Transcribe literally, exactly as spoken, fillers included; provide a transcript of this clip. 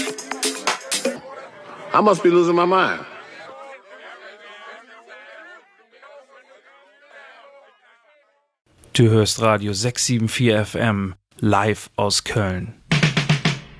I must be losing my mind. Du hörst Radio sechs sieben vier F M live aus Köln.